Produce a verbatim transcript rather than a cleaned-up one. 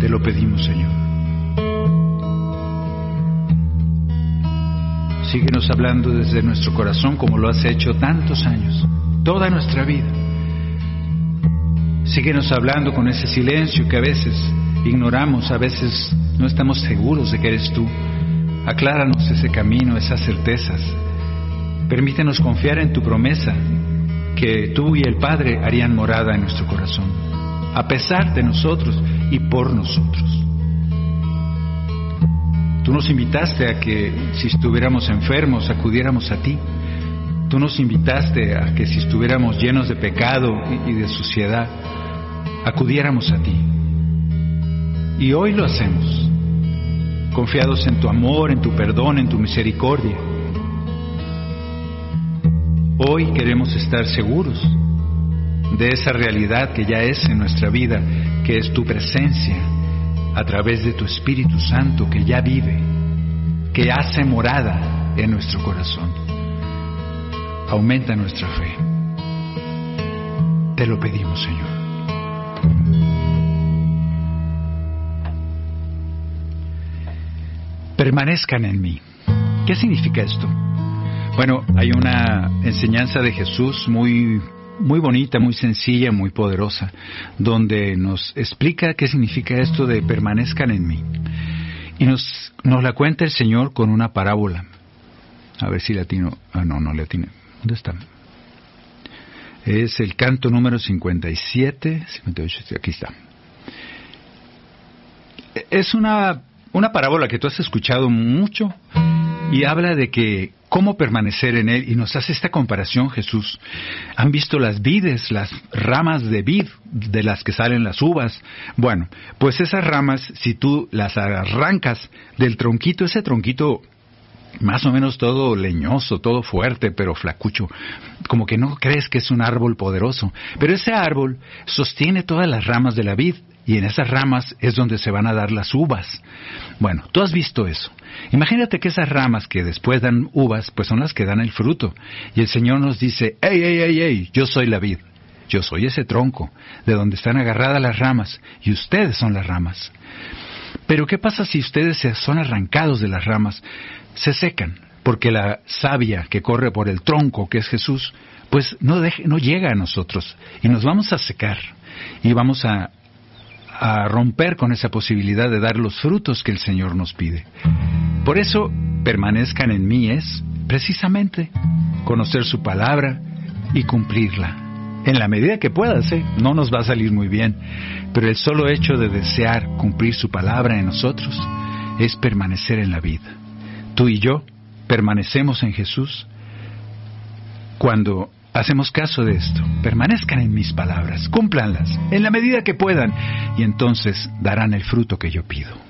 Te lo pedimos, Señor. Síguenos hablando desde nuestro corazón como lo has hecho tantos años, toda nuestra vida. Síguenos hablando con ese silencio que a veces ignoramos, a veces no estamos seguros de que eres tú. Acláranos ese camino, esas certezas. Permítenos confiar en tu promesa, que tú y el Padre harían morada en nuestro corazón, a pesar de nosotros y por nosotros. Tú nos invitaste a que si estuviéramos enfermos acudiéramos a ti. Tú nos invitaste a que si estuviéramos llenos de pecado y de suciedad acudiéramos a ti. Y hoy lo hacemos, confiados en tu amor, en tu perdón, en tu misericordia. Hoy queremos estar seguros de esa realidad que ya es en nuestra vida, que es tu presencia a través de tu Espíritu Santo que ya vive, que hace morada en nuestro corazón. Aumenta nuestra fe. Te lo pedimos, Señor. Permanezcan en mí. ¿Qué significa esto? Bueno, hay una enseñanza de Jesús muy, muy bonita, muy sencilla, muy poderosa, donde nos explica qué significa esto de permanezcan en mí. Y nos, nos la cuenta el Señor con una parábola. A ver si latino. Ah, no, no latino. ¿Dónde está? Es el canto número cincuenta y siete, cincuenta y ocho, aquí está. Es una, una parábola que tú has escuchado mucho y habla de que cómo permanecer en Él, y nos hace esta comparación Jesús. ¿Han visto las vides, las ramas de vid de las que salen las uvas? Bueno, pues esas ramas, si tú las arrancas del tronquito, ese tronquito más o menos todo leñoso, todo fuerte, pero flacucho, como que no crees que es un árbol poderoso, pero ese árbol sostiene todas las ramas de la vid, y en esas ramas es donde se van a dar las uvas. Bueno, tú has visto eso. Imagínate que esas ramas que después dan uvas, pues son las que dan el fruto. Y el Señor nos dice, ¡ey, ey, ey, ey! Yo soy la vid. Yo soy ese tronco, de donde están agarradas las ramas, y ustedes son las ramas. Pero ¿qué pasa si ustedes son arrancados de las ramas? Se secan, porque la savia que corre por el tronco, que es Jesús, pues no, deje, no llega a nosotros, y nos vamos a secar, y vamos a a romper con esa posibilidad de dar los frutos que el Señor nos pide. Por eso, permanezcan en mí es, precisamente, conocer su palabra y cumplirla. En la medida que puedas, ¿eh? No nos va a salir muy bien, pero el solo hecho de desear cumplir su palabra en nosotros es permanecer en la vida. Tú y yo permanecemos en Jesús cuando hacemos caso de esto. Permanezcan en mis palabras, cúmplanlas en la medida que puedan, y entonces darán el fruto que yo pido.